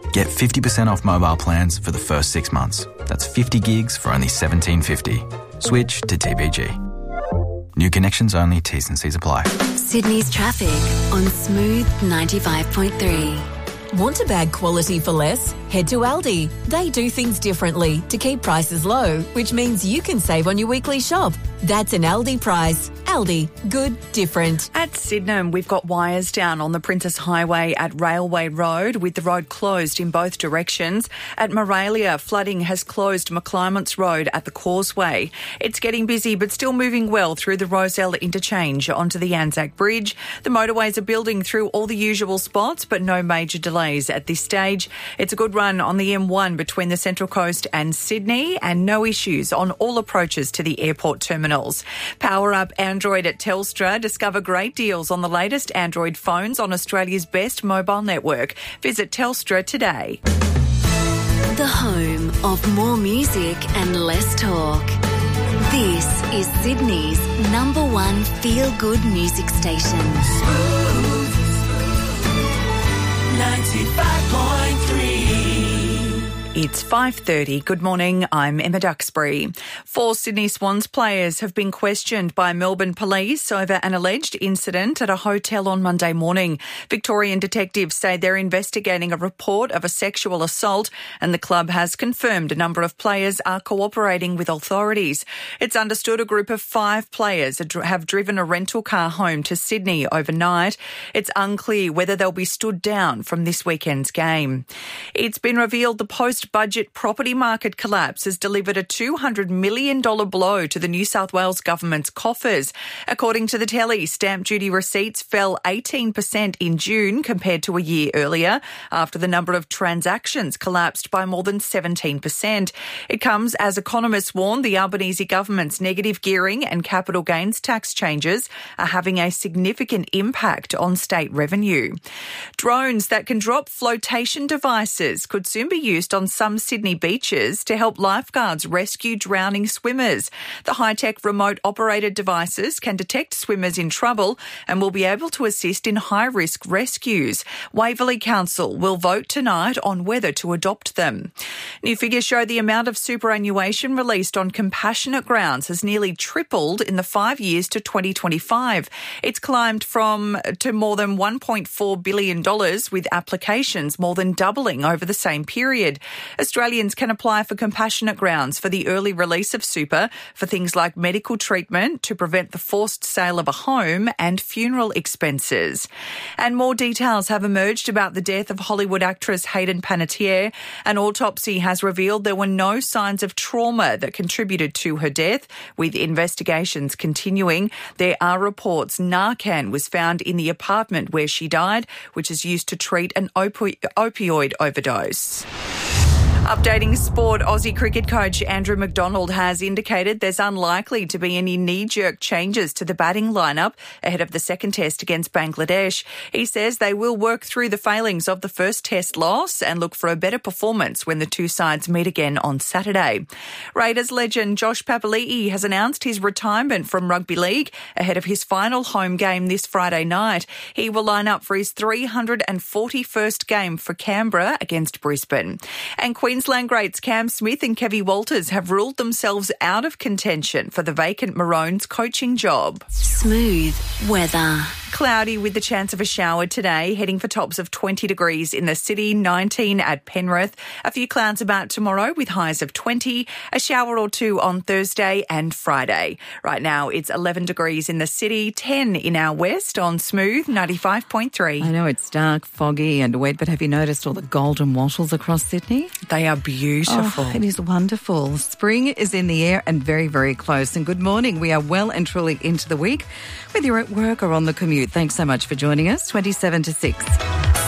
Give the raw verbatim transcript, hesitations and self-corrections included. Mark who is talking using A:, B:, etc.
A: Get fifty percent off mobile plans for the first six months. That's fifty gigs for only seventeen fifty. Switch to T B G. New connections only, T's and C's apply.
B: Sydney's traffic on Smooth ninety-five point three.
C: Want to bag quality for less? Head to Aldi. They do things differently to keep prices low, which means you can save on your weekly shop. That's an Aldi price. Aldi. Good, different.
D: At Sydenham, we've got wires down on the Princess Highway at Railway Road, with the road closed in both directions. At Moralia, flooding has closed McClymonts Road at the Causeway. It's getting busy but still moving well through the Rozelle interchange onto the Anzac Bridge. The motorways are building through all the usual spots, but no major delays at this stage. It's a good run on the M one between the Central Coast and Sydney, and no issues on all approaches to the airport terminals. Power up Android at Telstra. Discover great deals on the latest Android phones on Australia's best mobile network. Visit Telstra today.
B: The home of more music and less talk. This is Sydney's number one feel-good music station.
E: Smooth ninety-five point three.
D: It's five thirty. Good morning, I'm Emma Duxbury. Four Sydney Swans players have been questioned by Melbourne Police over an alleged incident at a hotel on Monday morning. Victorian detectives say they're investigating a report of a sexual assault, and the club has confirmed a number of players are cooperating with authorities. It's understood a group of five players have driven a rental car home to Sydney overnight. It's unclear whether they'll be stood down from this weekend's game. It's been revealed the post-budget property market collapse has delivered a two hundred million dollars blow to the New South Wales government's coffers. According to the Telly, stamp duty receipts fell eighteen percent in June compared to a year earlier, after the number of transactions collapsed by more than seventeen percent. It comes as economists warn the Albanese government's negative gearing and capital gains tax changes are having a significant impact on state revenue. Drones that can drop flotation devices could soon be used on some Sydney beaches to help lifeguards rescue drowning swimmers. The high-tech remote-operated devices can detect swimmers in trouble and will be able to assist in high-risk rescues. Waverley Council will vote tonight on whether to adopt them. New figures show the amount of superannuation released on compassionate grounds has nearly tripled in the five years to twenty twenty-five. It's climbed from to more than one point four billion dollars, with applications more than doubling over the same period. Australians can apply for compassionate grounds for the early release of super for things like medical treatment, to prevent the forced sale of a home, and funeral expenses. And more details have emerged about the death of Hollywood actress Hayden Panettiere. An autopsy has revealed there were no signs of trauma that contributed to her death, with investigations continuing. There are reports Narcan was found in the apartment where she died, which is used to treat an opi- opioid overdose. Updating sport, Aussie cricket coach Andrew McDonald has indicated there's unlikely to be any knee-jerk changes to the batting lineup ahead of the second test against Bangladesh. He says they will work through the failings of the first test loss and look for a better performance when the two sides meet again on Saturday. Raiders legend Josh Papali'i has announced his retirement from rugby league ahead of his final home game this Friday night. He will line up for his three hundred forty-first game for Canberra against Brisbane. And Queensland greats Cam Smith and Kevy Walters have ruled themselves out of contention for the vacant Maroons coaching job.
B: Smooth weather.
D: Cloudy with the chance of a shower today, heading for tops of twenty degrees in the city, nineteen at Penrith. A few clouds about tomorrow with highs of twenty, a shower or two on Thursday and Friday. Right now it's eleven degrees in the city, ten in our west on Smooth ninety-five point three.
F: I know it's dark, foggy and wet, but have you noticed all the golden wattles across Sydney?
D: They are beautiful.
F: Oh, it is wonderful. Spring is in the air and very, very close. And good morning. We are well and truly into the week, whether you're at work or on the commute. Thanks so much for joining us. twenty-seven to six.